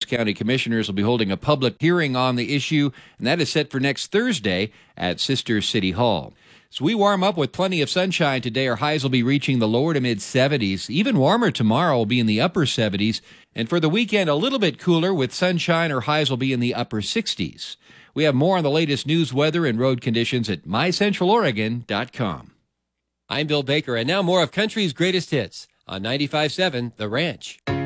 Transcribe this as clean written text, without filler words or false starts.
County Commissioners will be holding a public hearing on the issue, and that is set for next Thursday at Sister City Hall. So we warm up with plenty of sunshine today. Our highs will be reaching the lower to mid-70s. Even warmer tomorrow will be in the upper 70s. And for the weekend, a little bit cooler with sunshine. Our highs will be in the upper 60s. We have more on the latest news, weather, and road conditions at mycentraloregon.com. I'm Bill Baker, and now more of country's greatest hits on 95.7 The Ranch.